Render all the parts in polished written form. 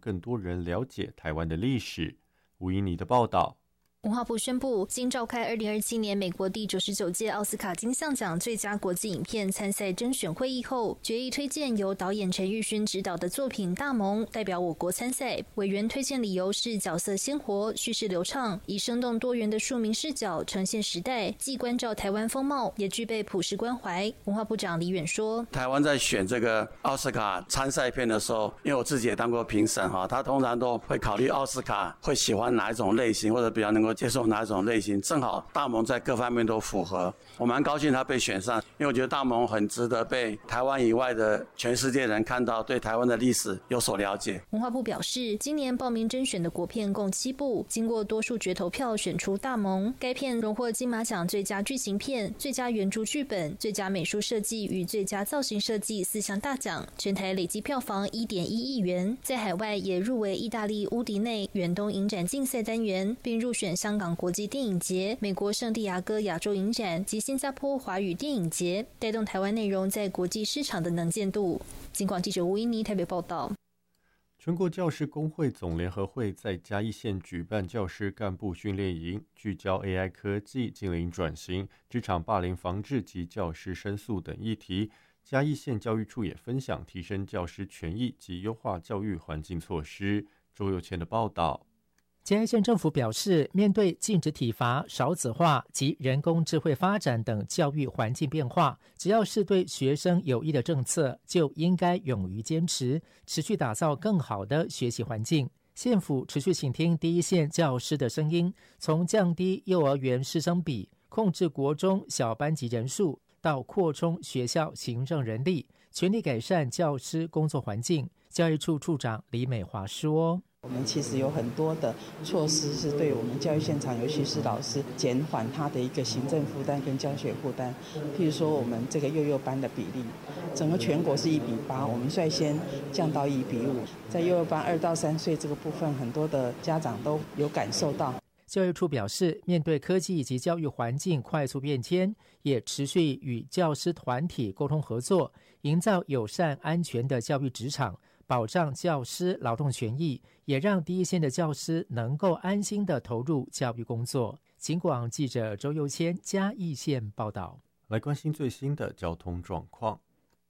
更多人了解台湾的历史。吴怡妮的报道。 文化部宣布，经召开2027年美国第99届奥斯卡金像奖最佳国际影片参赛甄选会议后，决议推荐由导演陈玉勋执导的作品《大盟》代表我国参赛。委员推荐理由是角色鲜活、叙事流畅，以生动多元的庶民视角呈现时代，既关照台湾风貌，也具备普世关怀。文化部长李远说：“ 台湾在选这个奥斯卡参赛片的时候，因为我自己也当过评审哈，他通常都会考虑奥斯卡会喜欢哪一种类型，或者比较能够接受哪一种类型，正好大盟在各方面都符合，我蛮高兴他被选上，因为我觉得大盟很值得被台湾以外的全世界人看到，对台湾的历史有所了解。” 文化部表示，今年报名甄选的国片共7部，经过多数决投票选出大盟。该片荣获金马奖最佳剧情片、最佳原著剧本、最佳美术设计与最佳造型设计4项大奖，全台累计票房1.1亿元，在海外也入围意大利乌迪内远东影展竞赛单元，并入选香港国际电影节、美国圣地亚哥亚洲影展及新加坡华语电影节，带动台湾内容在国际市场的能见度。警广记者吴怡妮台北报道。 全国教师工会总联合会在嘉义县举办教师干部训练营，聚焦 AI 科技、近邻转型、职场霸凌防治及教师申诉等议题。嘉义县教育处也分享提升教师权益及优化教育环境措施。周佑谦的报道。 嘉义县政府表示，面对禁止体罚、少子化及人工智慧发展等教育环境变化，只要是对学生有益的政策，就应该勇于坚持，持续打造更好的学习环境。县府持续倾听第一线教师的声音，从降低幼儿园师生比、控制国中小班级人数，到扩充学校行政人力，全力改善教师工作环境。教育处处长李美华说：“ 我们其实有很多的措施是对我们教育现场，尤其是老师减缓他的一个行政负担跟教学负担。譬如说，我们这个幼幼班的比例，整个全国是1:8，我们率先降到1:5。在幼幼班2到3岁这个部分，很多的家长都有感受到。” 教育处表示，面对科技以及教育环境快速变迁，也持续与教师团体沟通合作，营造友善安全的教育职场，保障教师劳动权益，也让第一线的教师能够安心地投入教育工作。警广记者周佑谦嘉义县报道。 来关心最新的交通状况。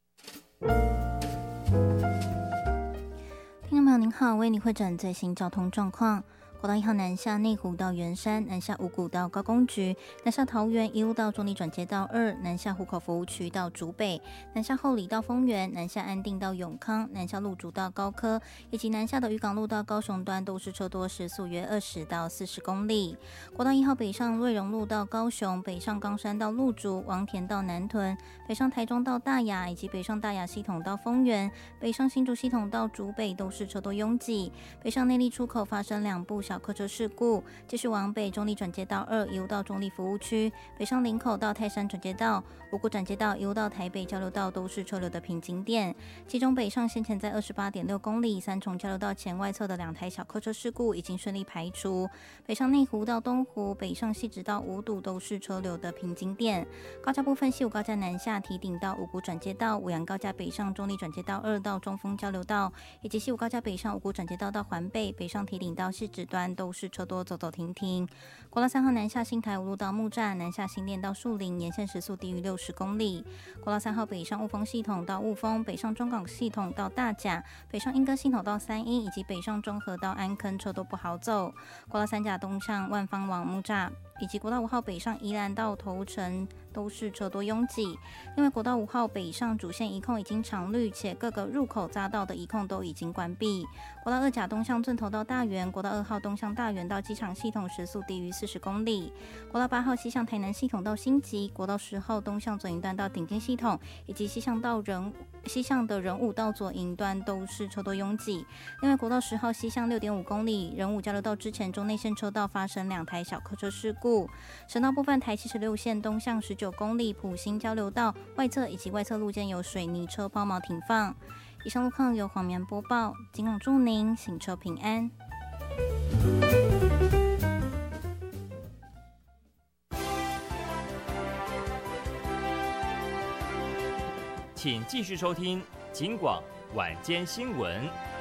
听众朋友您好，为您汇整最新交通状况。国道1号南下内湖到圆山，南下五股到高工局，南下桃园一路到中坜转接道2，南下湖口服务区到竹北，南下后里到丰原，南下安定到永康，南下路竹到高科，以及南下的渔港路到高雄端都是车多，时速约20到40公里。国道1号北上瑞荣路到高雄，北上冈山到鹿竹，王田到南屯，北上台中到大雅，以及北上大雅系统到丰原，北上新竹系统到竹北都是车多拥挤。北上内壢出口发生2部小客车事故，继续往北中坜转接道2一路到中坜服务区，北上林口到泰山转接道、五股转接道一路到台北交流道都是车流的瓶颈点。其中北上先前在28.6公里三重交流道前外侧的2台小客车事故已经顺利排除。北上内湖到东湖、北上汐止到五堵都是车流的瓶颈点。高架部分，西武高架南下堤顶到五股转接道、五杨高架北上中坜转接道2到中丰交流道，以及西武高架北上五股转接道到环北，北上堤顶到汐止端都是车多，走走停停。国道3号南下新台五路到木栅，南下新店到树林，沿线时速低于60公里。国道3号北上雾峰系统到雾峰，北上中港系统到大甲，北上莺歌系统到三鹰，以及北上中和到安坑，车都不好走。国道3甲东向万芳往木栅，以及国道5号北上宜兰到头城都是车多拥挤。因为国道5号北上主线移控已经常绿，且各个入口匝道的移控都已经关闭。国道2甲东向圳头到大园，国道2号东向大园到机场系统时速低于40公里。国道8号西向台南系统到新集，国道10号东向左营段到顶尖系统，以及西向的仁武到左营段都是车多拥挤。因为国道10号西向6.5公里，仁武交流道之前中内线车道发生2台小客车事故。省道部分，台76线东向19公里，埔心交流道外侧以及外侧路肩有水泥车抛锚停放。以上路况由黄棉播报，警广祝您行车平安。 请继续收听警广晚间新闻。